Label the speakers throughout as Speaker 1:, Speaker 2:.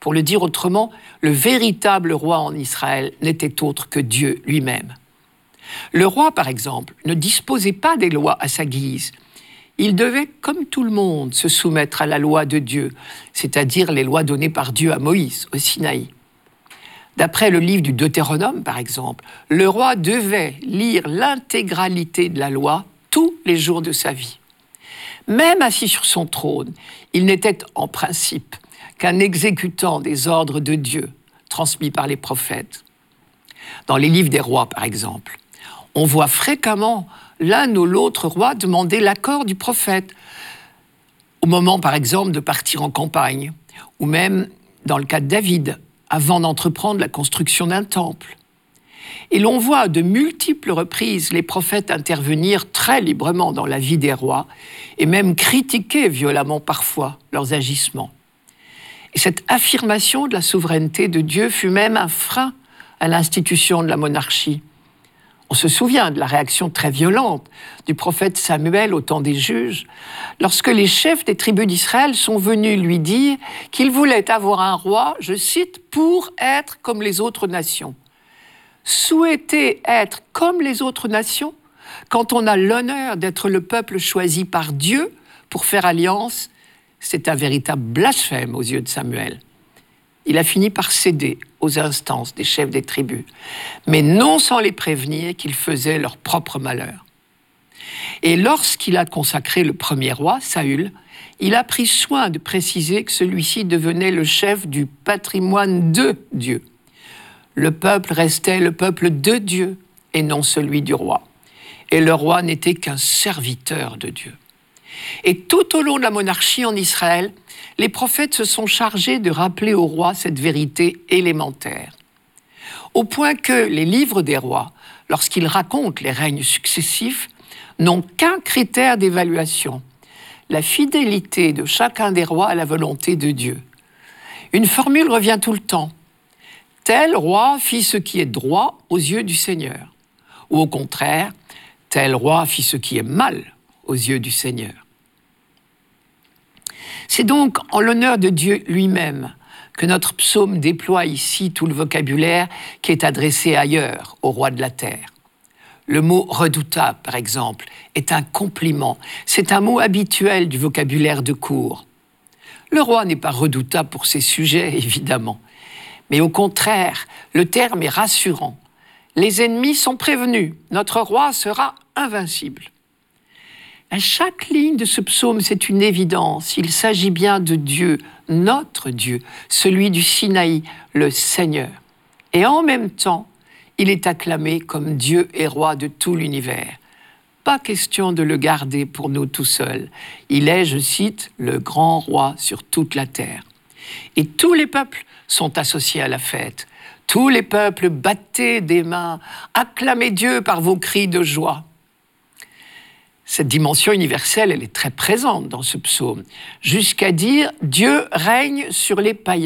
Speaker 1: Pour le dire autrement, le véritable roi en Israël n'était autre que Dieu lui-même. Le roi, par exemple, ne disposait pas des lois à sa guise. Il devait, comme tout le monde, se soumettre à la loi de Dieu, c'est-à-dire les lois données par Dieu à Moïse, au Sinaï. D'après le livre du Deutéronome, par exemple, le roi devait lire l'intégralité de la loi tous les jours de sa vie. Même assis sur son trône, il n'était en principe qu'un exécutant des ordres de Dieu transmis par les prophètes. Dans les livres des rois, par exemple, on voit fréquemment l'un ou l'autre roi demander l'accord du prophète, au moment, par exemple, de partir en campagne, ou même, dans le cas de David, avant d'entreprendre la construction d'un temple. Et l'on voit à de multiples reprises les prophètes intervenir très librement dans la vie des rois et même critiquer violemment parfois leurs agissements. Et cette affirmation de la souveraineté de Dieu fut même un frein à l'institution de la monarchie. On se souvient de la réaction très violente du prophète Samuel au temps des juges, lorsque les chefs des tribus d'Israël sont venus lui dire qu'ils voulaient avoir un roi, je cite, « pour être comme les autres nations ». Souhaiter être comme les autres nations, quand on a l'honneur d'être le peuple choisi par Dieu pour faire alliance, c'est un véritable blasphème aux yeux de Samuel. Il a fini par céder aux instances des chefs des tribus, mais non sans les prévenir qu'ils faisaient leur propre malheur. Et lorsqu'il a consacré le premier roi, Saül, il a pris soin de préciser que celui-ci devenait le chef du patrimoine de Dieu. Le peuple restait le peuple de Dieu et non celui du roi. Et le roi n'était qu'un serviteur de Dieu. Et tout au long de la monarchie en Israël, les prophètes se sont chargés de rappeler au roi cette vérité élémentaire. Au point que les livres des rois, lorsqu'ils racontent les règnes successifs, n'ont qu'un critère d'évaluation, la fidélité de chacun des rois à la volonté de Dieu. Une formule revient tout le temps. Tel roi fit ce qui est droit aux yeux du Seigneur. Ou au contraire, tel roi fit ce qui est mal aux yeux du Seigneur. C'est donc en l'honneur de Dieu lui-même que notre psaume déploie ici tout le vocabulaire qui est adressé ailleurs, au roi de la terre. Le mot « redoutable », par exemple, est un compliment. C'est un mot habituel du vocabulaire de cour. Le roi n'est pas redoutable pour ses sujets, évidemment. Mais au contraire, le terme est rassurant. Les ennemis sont prévenus. Notre roi sera invincible. À chaque ligne de ce psaume, c'est une évidence. Il s'agit bien de Dieu, notre Dieu, celui du Sinaï, le Seigneur. Et en même temps, il est acclamé comme Dieu et roi de tout l'univers. Pas question de le garder pour nous tout seuls. Il est, je cite, le grand roi sur toute la terre. Et tous les peuples sont associés à la fête. Tous les peuples, battez des mains, acclamez Dieu par vos cris de joie. Cette dimension universelle, elle est très présente dans ce psaume, jusqu'à dire « Dieu règne sur les païens ».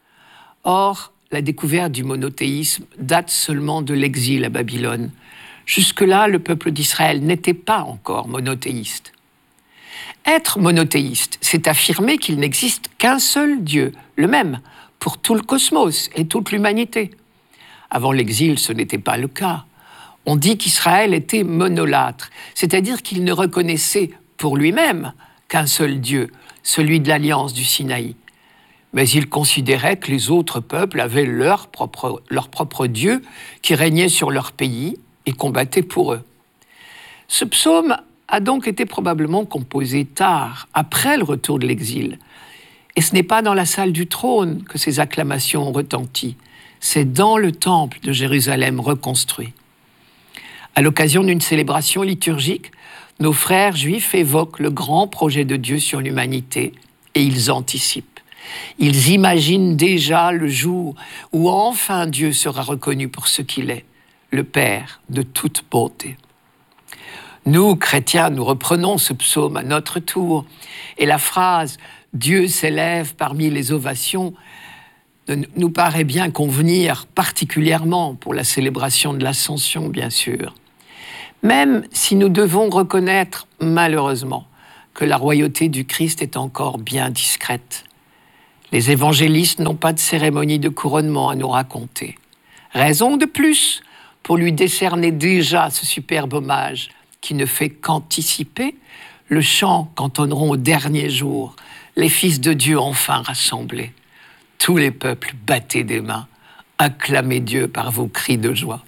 Speaker 1: Or, la découverte du monothéisme date seulement de l'exil à Babylone. Jusque-là, le peuple d'Israël n'était pas encore monothéiste. Être monothéiste, c'est affirmer qu'il n'existe qu'un seul Dieu, le même, pour tout le cosmos et toute l'humanité. Avant l'exil, ce n'était pas le cas. On dit qu'Israël était monolâtre, c'est-à-dire qu'il ne reconnaissait pour lui-même qu'un seul Dieu, celui de l'alliance du Sinaï. Mais il considérait que les autres peuples avaient leur propre Dieu qui régnait sur leur pays et combattait pour eux. Ce psaume a donc été probablement composé tard, après le retour de l'exil. Et ce n'est pas dans la salle du trône que ces acclamations ont retenti, c'est dans le temple de Jérusalem reconstruit. À l'occasion d'une célébration liturgique, nos frères juifs évoquent le grand projet de Dieu sur l'humanité et ils anticipent. Ils imaginent déjà le jour où enfin Dieu sera reconnu pour ce qu'il est, le Père de toute bonté. Nous, chrétiens, nous reprenons ce psaume à notre tour et la phrase « Dieu s'élève parmi les ovations » nous paraît bien convenir particulièrement pour la célébration de l'Ascension, bien sûr. Même si nous devons reconnaître, malheureusement, que la royauté du Christ est encore bien discrète. Les évangélistes n'ont pas de cérémonie de couronnement à nous raconter. Raison de plus pour lui décerner déjà ce superbe hommage qui ne fait qu'anticiper le chant qu'entonneront au dernier jour les fils de Dieu enfin rassemblés. Tous les peuples, battez des mains, acclamez Dieu par vos cris de joie.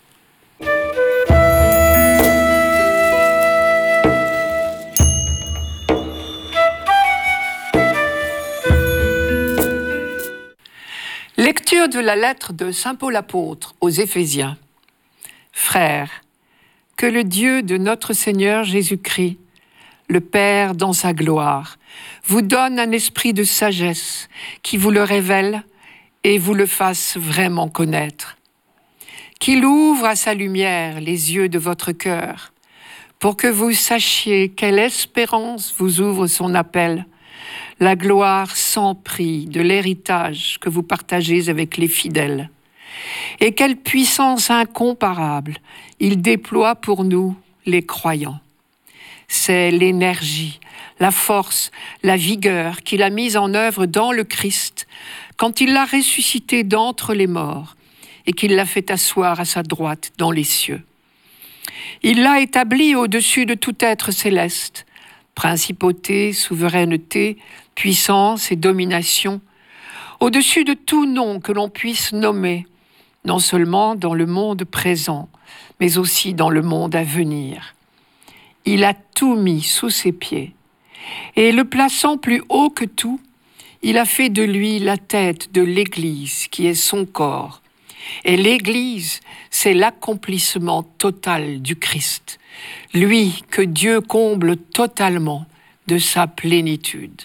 Speaker 1: Lecture de la lettre de saint Paul apôtre aux Éphésiens. Frères, que le Dieu de notre Seigneur Jésus-Christ, le Père dans sa gloire, vous donne un esprit de sagesse qui vous le révèle et vous le fasse vraiment connaître. Qu'il ouvre à sa lumière les yeux de votre cœur pour que vous sachiez quelle espérance vous ouvre son appel, la gloire sans prix de l'héritage que vous partagez avec les fidèles. Et quelle puissance incomparable il déploie pour nous, les croyants. C'est l'énergie, la force, la vigueur qu'il a mise en œuvre dans le Christ quand il l'a ressuscité d'entre les morts et qu'il l'a fait asseoir à sa droite dans les cieux. Il l'a établi au-dessus de tout être céleste, principauté, souveraineté, puissance et domination, au-dessus de tout nom que l'on puisse nommer, non seulement dans le monde présent, mais aussi dans le monde à venir. Il a tout mis sous ses pieds, et le plaçant plus haut que tout, il a fait de lui la tête de l'Église, qui est son corps. Et l'Église, c'est l'accomplissement total du Christ, lui que Dieu comble totalement de sa plénitude.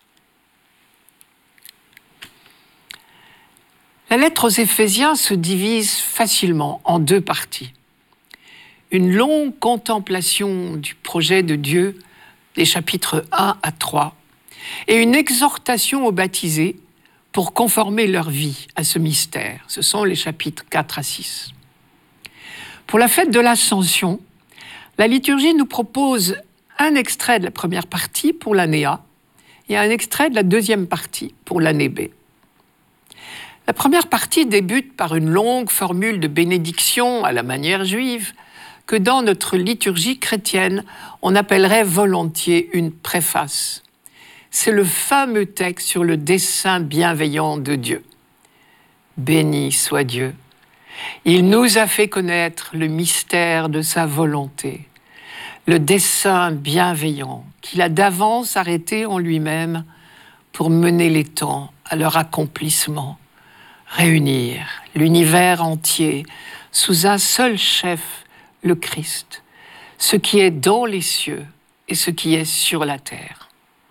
Speaker 1: La lettre aux Éphésiens se divise facilement en deux parties. Une longue contemplation du projet de Dieu, des chapitres 1 à 3, et une exhortation aux baptisés pour conformer leur vie à ce mystère. Ce sont les chapitres 4 à 6. Pour la fête de l'Ascension, la liturgie nous propose un extrait de la première partie pour l'année A et un extrait de la deuxième partie pour l'année B. La première partie débute par une longue formule de bénédiction à la manière juive que dans notre liturgie chrétienne, on appellerait volontiers une préface. C'est le fameux texte sur le dessein bienveillant de Dieu. Béni soit Dieu. Il nous a fait connaître le mystère de sa volonté, le dessein bienveillant qu'il a d'avance arrêté en lui-même pour mener les temps à leur accomplissement, réunir l'univers entier sous un seul chef, le Christ, ce qui est dans les cieux et ce qui est sur la terre.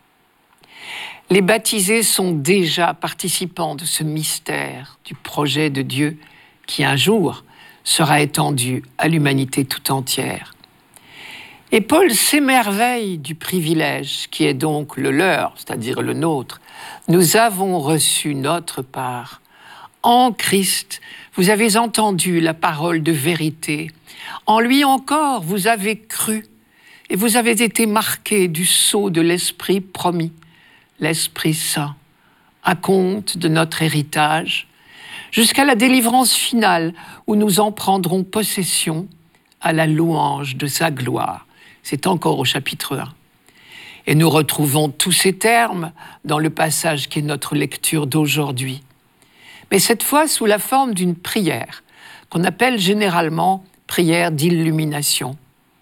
Speaker 1: Les baptisés sont déjà participants de ce mystère du projet de Dieu qui un jour sera étendu à l'humanité tout entière. Et Paul s'émerveille du privilège qui est donc le leur, c'est-à-dire le nôtre. Nous avons reçu notre part. En Christ, vous avez entendu la parole de vérité. En lui encore, vous avez cru et vous avez été marqués du sceau de l'Esprit promis, l'Esprit Saint, à compte de notre héritage, jusqu'à la délivrance finale où nous en prendrons possession à la louange de sa gloire. C'est encore au chapitre 1. Et nous retrouvons tous ces termes dans le passage qui est notre lecture d'aujourd'hui. Mais cette fois sous la forme d'une prière, qu'on appelle généralement prière d'illumination.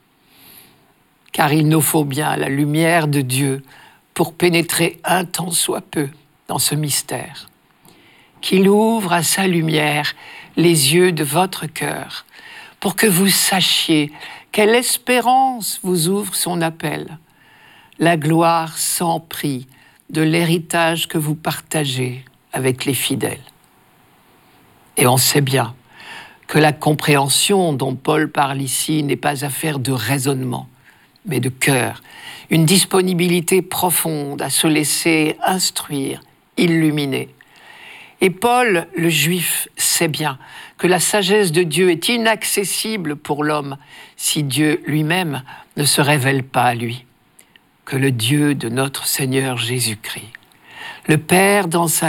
Speaker 1: Car il nous faut bien la lumière de Dieu pour pénétrer un tant soit peu dans ce mystère. Qu'il ouvre à sa lumière les yeux de votre cœur, pour que vous sachiez quelle espérance vous ouvre son appel, la gloire sans prix de l'héritage que vous partagez avec les fidèles. Et on sait bien que la compréhension dont Paul parle ici n'est pas affaire de raisonnement, mais de cœur, une disponibilité profonde à se laisser instruire, illuminer. Et Paul, le juif, sait bien que la sagesse de Dieu est inaccessible pour l'homme si Dieu lui-même ne se révèle pas à lui. Que le Dieu de notre Seigneur Jésus-Christ, le Père dans sa